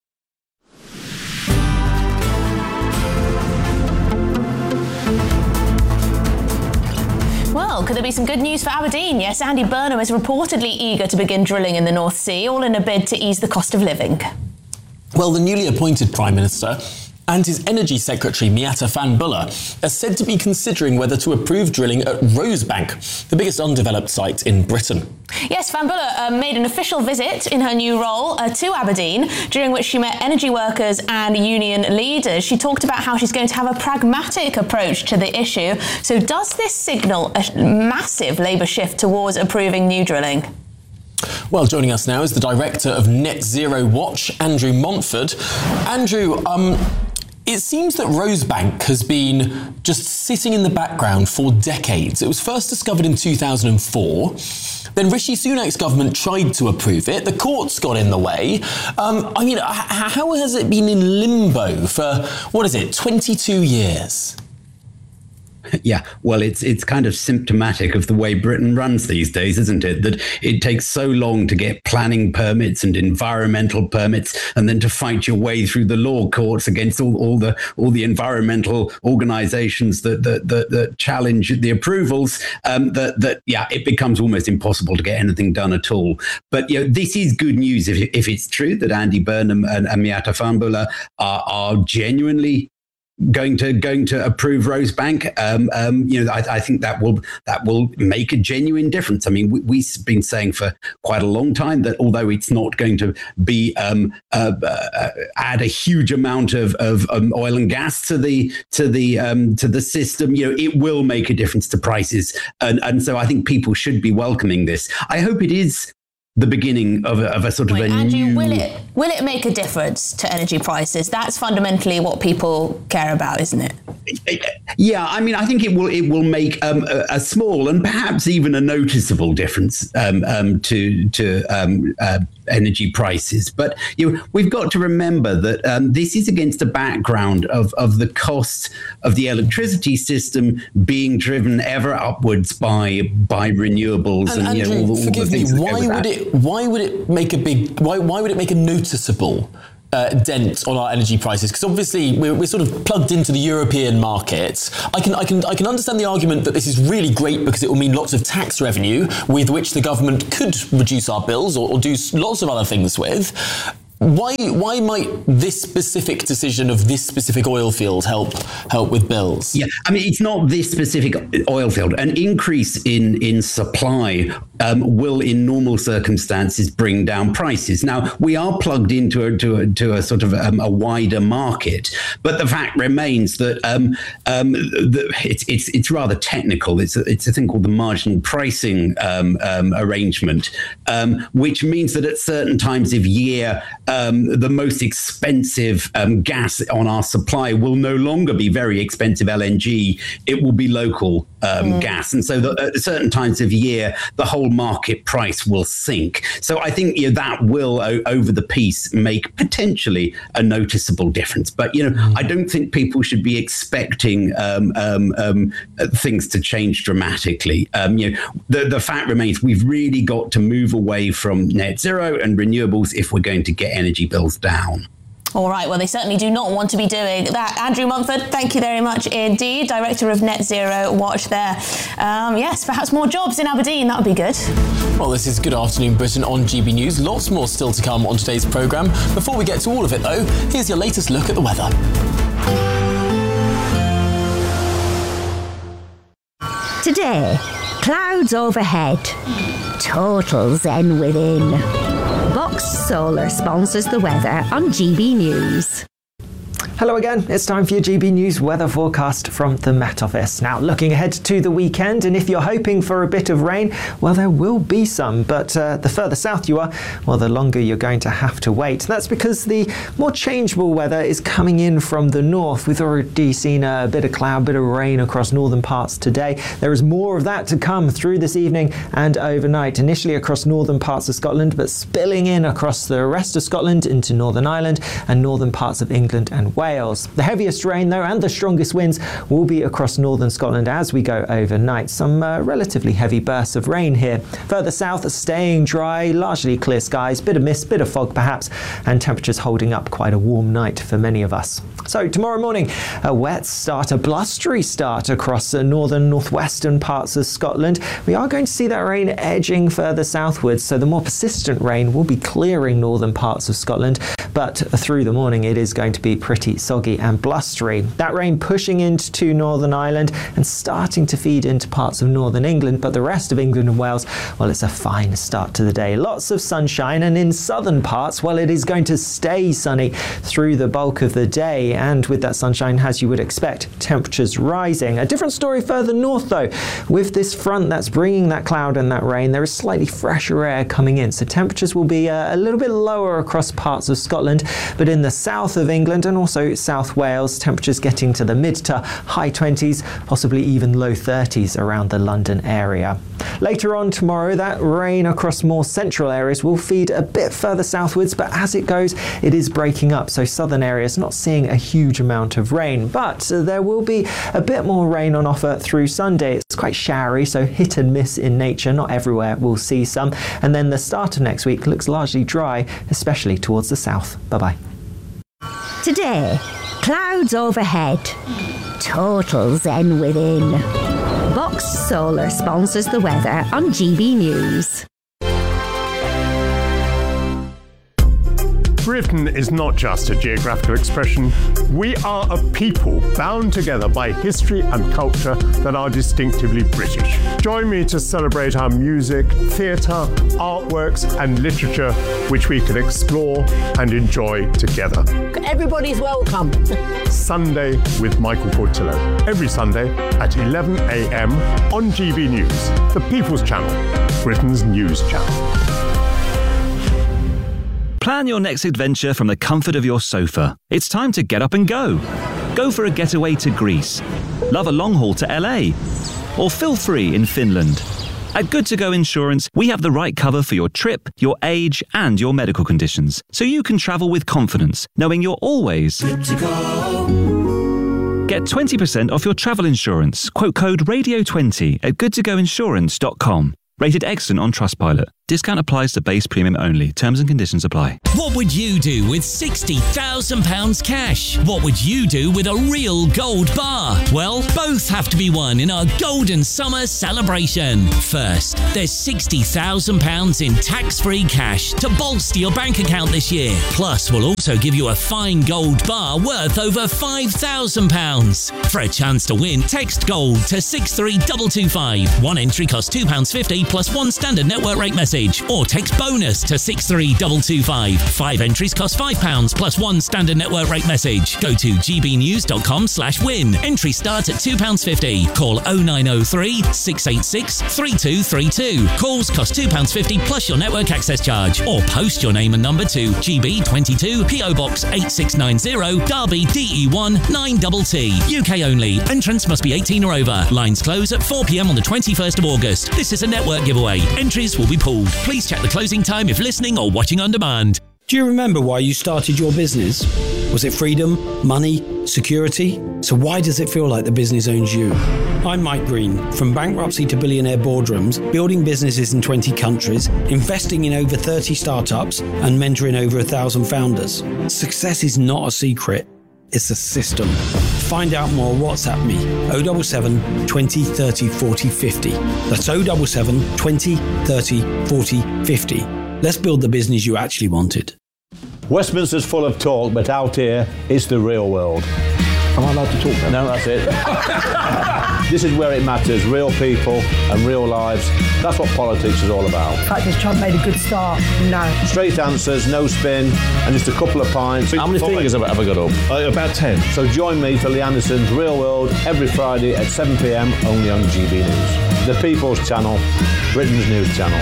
Well, could there be some good news for Aberdeen? Yes, Andy Burnham is reportedly eager to begin drilling in the North Sea, all in a bid to ease the cost of living. Well, the newly appointed Prime Minister and his Energy Secretary, Miatta Fawn Bullough, are said to be considering whether to approve drilling at Rosebank, the biggest undeveloped site in Britain. Yes, Fawn Bullough uh, made an official visit in her new role uh, to Aberdeen, during which she met energy workers and union leaders. She talked about how she's going to have a pragmatic approach to the issue. So does this signal a massive Labour shift towards approving new drilling? Well, joining us now is the director of Net Zero Watch, Andrew Montford. Andrew, um, it seems that Rosebank has been just sitting in the background for decades. It was first discovered in two thousand four. Then Rishi Sunak's government tried to approve it. The courts got in the way. Um, I mean, h- how has it been in limbo for, what is it, twenty-two years? Yeah, well, it's it's kind of symptomatic of the way Britain runs these days, isn't it? That it takes so long to get planning permits and environmental permits, and then to fight your way through the law courts against all, all the all the environmental organisations that that, that that challenge the approvals. Um, that that yeah, it becomes almost impossible to get anything done at all. But you know, this is good news if if it's true that Andy Burnham and Amyata Fambula are are genuinely going to going to approve Rosebank. Um, um, you know, I, I think that will that will make a genuine difference. I mean, we, we've been saying for quite a long time that although it's not going to be um, uh, uh, add a huge amount of, of um, oil and gas to the to the um, to the system, you know, it will make a difference to prices, and and so I think people should be welcoming this. I hope it is the beginning of a, of a sort Wait, of a Andrew, new... will it will it make a difference to energy prices? That's fundamentally what people care about, isn't it? Yeah, I mean, I think it will it will make um, a, a small and perhaps even a noticeable difference um, um, to to um, uh, energy prices. But you know, we've got to remember that um, this is against a background of of the cost of the electricity system being driven ever upwards by by renewables and, and, Andrew, you know, all, all forgive the things me, that go why with would that. it why would it make a big why why would it make a noticeable Uh, dent on our energy prices? Because obviously we're, we're sort of plugged into the European market. I can I can I can understand the argument that this is really great because it will mean lots of tax revenue with which the government could reduce our bills or, or do lots of other things with. Why why might this specific decision of this specific oil field help help with bills? Yeah, I mean, it's not this specific oil field. An increase in in supply um, will, in normal circumstances, bring down prices. Now, we are plugged into a to a, to a sort of um, a wider market, but the fact remains that um, um, the, it's it's it's rather technical. It's a, it's a thing called the marginal pricing um, um, arrangement, um, which means that at certain times of year, Um, the most expensive um, gas on our supply will no longer be very expensive L N G. It will be local um, mm. gas. And so the, at certain times of year, the whole market price will sink. So I think you know, that will, o- over the piece, make potentially a noticeable difference. But, you know, mm. I don't think people should be expecting um, um, um, things to change dramatically. Um, you know, the, the fact remains we've really got to move away from net zero and renewables if we're going to get energy bills down. All right, well, they certainly do not want to be doing that. Andrew Mumford, thank you very much indeed, Director of Net Zero Watch there. Um, yes, perhaps more jobs in Aberdeen, that would be good. Well, this is Good Afternoon Britain on G B News. Lots more still to come on today's programme. Before we get to all of it, though, here's your latest look at the weather. Today, clouds overhead, total zen within. Box Solar sponsors the weather on G B News. Hello again, it's time for your G B News weather forecast from the Met Office. Now, looking ahead to the weekend, and if you're hoping for a bit of rain, well, there will be some, but uh, the further south you are, well, the longer you're going to have to wait. That's because the more changeable weather is coming in from the north. We've already seen a bit of cloud, bit of rain across northern parts today. There is more of that to come through this evening and overnight, initially across northern parts of Scotland, but spilling in across the rest of Scotland into Northern Ireland and northern parts of England and Wales. The heaviest rain, though, and the strongest winds will be across northern Scotland as we go overnight. Some uh, relatively heavy bursts of rain here. Further south, staying dry, largely clear skies, bit of mist, bit of fog perhaps, and temperatures holding up. Quite a warm night for many of us. So tomorrow morning, a wet start, a blustery start across the northern, northwestern parts of Scotland. We are going to see that rain edging further southwards, so the more persistent rain will be clearing northern parts of Scotland, but through the morning it is going to be pretty soggy and blustery. That rain pushing into Northern Ireland and starting to feed into parts of northern England, but the rest of England and Wales, well, it's a fine start to the day. Lots of sunshine, and in southern parts, well, it is going to stay sunny through the bulk of the day, and with that sunshine, as you would expect, temperatures rising. A different story further north, though. With this front that's bringing that cloud and that rain, there is slightly fresher air coming in, so temperatures will be uh, a little bit lower across parts of Scotland, but in the south of England and also also South Wales, temperatures getting to the mid to high twenties, possibly even low thirties around the London area. Later on tomorrow, that rain across more central areas will feed a bit further southwards, but as it goes, it is breaking up, so southern areas not seeing a huge amount of rain. But uh, there will be a bit more rain on offer through Sunday. It's quite showery, so hit and miss in nature. Not everywhere will see some. And then the start of next week looks largely dry, especially towards the south. Bye-bye. Today, clouds overhead. Total zen within. Box Solar sponsors the weather on G B News. Britain is not just a geographical expression. We are a people bound together by history and culture that are distinctively British. Join me to celebrate our music, theatre, artworks and literature, which we can explore and enjoy together. Everybody's welcome. Sunday with Michael Portillo. Every Sunday at eleven a m on G B News, the People's Channel, Britain's news channel. Plan your next adventure from the comfort of your sofa. It's time to get up and go. Go for a getaway to Greece. Love a long haul to L A. Or feel free in Finland. At Good To Go Insurance, we have the right cover for your trip, your age, and your medical conditions, so you can travel with confidence, knowing you're always good to go. Get twenty percent off your travel insurance. Quote code radio twenty at good to go insurance dot com. Rated excellent on Trustpilot. Discount applies to base premium only. Terms and conditions apply. What would you do with sixty thousand pounds cash? What would you do with a real gold bar? Well, both have to be won in our Golden Summer celebration. First, there's sixty thousand pounds in tax-free cash to bolster your bank account this year. Plus, we'll also give you a fine gold bar worth over five thousand pounds. For a chance to win, text GOLD to six three two two five. One entry costs two pounds fifty plus one standard network rate message. Or text BONUS to six three two two five. Five entries cost five pounds plus one standard network rate message. Go to gbnews.com slash win. Entry starts at two pounds fifty. Call oh nine oh three, six eight six, three two three two. Calls cost two pounds fifty plus your network access charge. Or post your name and number to G B twenty-two, P O Box eight six nine zero, Derby D E one nine T T. U K only. Entrance must be eighteen or over. Lines close at four p m on the twenty-first of August. This is a network giveaway. Entries will be pulled. Please check the closing time if listening or watching on demand. Do you remember why you started your business? Was it freedom, money, security? So why does it feel like the business owns you? I'm Mike Green. From bankruptcy to billionaire boardrooms, building businesses in twenty countries, investing in over thirty startups, and mentoring over a thousand founders. Success is not a secret. It's a system. Find out more, WhatsApp me, oh seven seven, twenty, thirty, forty, fifty. That's oh seven seven, twenty, thirty, forty, fifty. Let's build the business you actually wanted. Westminster's full of talk, but out here, it's the real world. Am I allowed to talk then? No, that's it. This is where it matters, real people and real lives. That's what politics is all about. In fact, has Trump made a good start? No. Straight answers, no spin, and just a couple of pints. How many fingers have I ever got up? Uh, about ten. So join me for Lee Anderson's Real World every Friday at seven p m only on G B News. The People's Channel, Britain's news channel.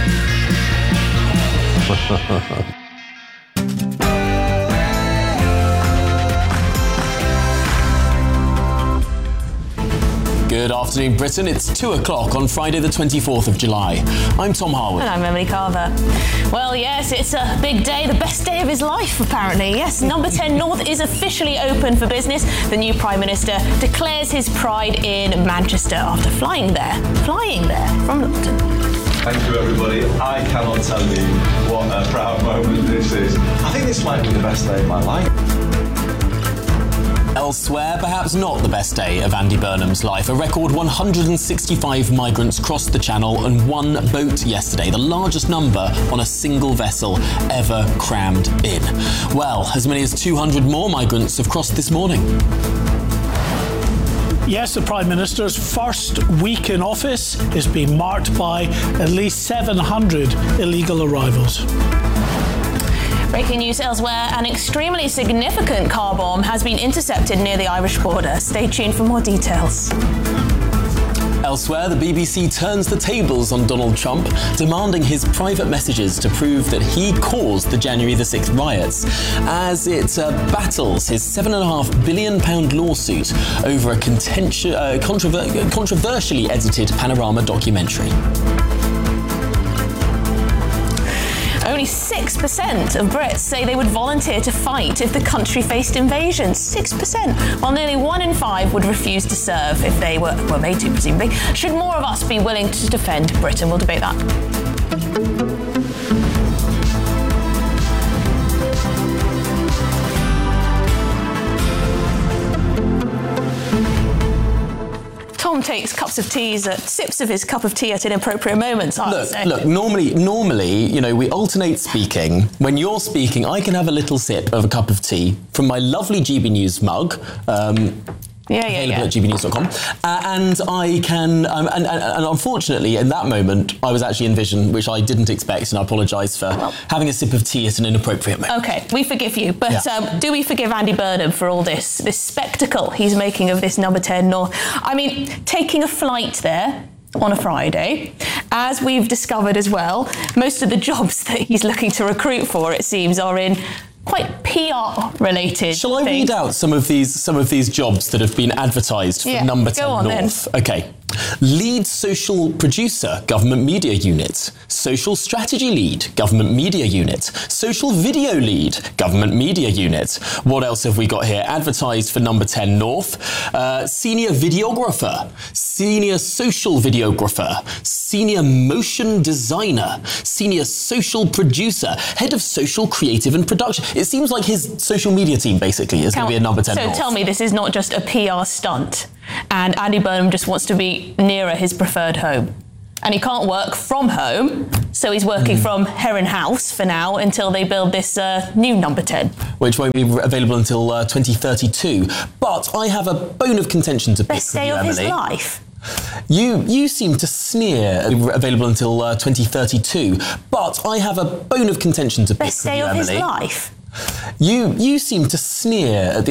Good afternoon, Britain. It's two o'clock on Friday the twenty-fourth of July. I'm Tom Harwood. And I'm Emily Carver. Well, yes, it's a big day, the best day of his life, apparently. Yes, Number ten North is officially open for business. The new Prime Minister declares his pride in Manchester after flying there, flying there from London. Thank you, everybody. I cannot tell you what a proud moment this is. I think this might be the best day of my life. Elsewhere, perhaps not the best day of Andy Burnham's life. A record one hundred sixty-five migrants crossed the Channel on one boat yesterday, the largest number on a single vessel ever crammed in. Well, as many as two hundred more migrants have crossed this morning. Yes, the Prime Minister's first week in office is being marked by at least seven hundred illegal arrivals. Breaking news elsewhere, an extremely significant car bomb has been intercepted near the Irish border. Stay tuned for more details. Elsewhere, the B B C turns the tables on Donald Trump, demanding his private messages to prove that he caused the January the sixth riots, as it uh, battles his seven point five billion pounds lawsuit over a contentious, uh, controver- controversially edited Panorama documentary. Only six percent of Brits say they would volunteer to fight if the country faced invasion. six percent. While nearly one in five would refuse to serve if they were, were made to, presumably. Should more of us be willing to defend Britain? We'll debate that. Tom takes cups of teas, at, sips of his cup of tea at inappropriate moments. I would Look, say. look. Normally, normally, you know, we alternate speaking. When you're speaking, I can have a little sip of a cup of tea from my lovely G B News mug. Um, Yeah, yeah, available yeah. at g b news dot com. Uh, and I can, um, and, and, and unfortunately, in that moment, I was actually in vision, which I didn't expect, and I apologise for well, having a sip of tea at an inappropriate moment. Okay, we forgive you, but Yeah. um, do we forgive Andy Burnham for all this, this spectacle he's making of this number ten North? I mean, taking a flight there on a Friday, as we've discovered as well, most of the jobs that he's looking to recruit for, it seems, are in quite P R related. Shall I things. read out some of these some of these jobs that have been advertised for Yeah, number go ten on North? Then. Okay. Lead Social Producer, Government Media Unit. Social Strategy Lead, Government Media Unit. Social Video Lead, Government Media Unit. What else have we got here? Advertised for number ten North. Uh, Senior Videographer, Senior Social Videographer, Senior Motion Designer, Senior Social Producer, Head of Social Creative and Production. It seems like his social media team basically is going to be a number ten So North. tell me, this is not just a P R stunt, and Andy Burnham just wants to be nearer his preferred home. And he can't work from home, so he's working mm. from Heron House for now until they build this uh, new number ten. Which won't be available until uh, twenty thirty-two. But I have a bone of contention to pick Best with day you, of Emily. his life. You you seem to sneer, available until uh, twenty thirty-two. But I have a bone of contention to pick Best with day you, of Emily. his life. You you seem to sneer at the